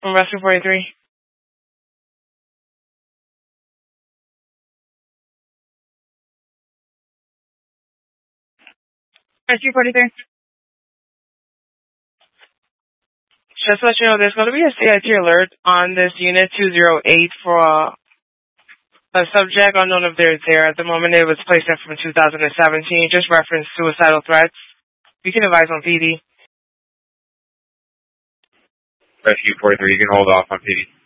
from Rescue 43. Rescue 43. Just to let you know, there's going to be a CIT alert on this unit 208 for a subject unknown if they're there. At the moment, it was placed there from 2017. Just reference suicidal threats. You can advise on PD. Rescue 43, you can hold off on PD.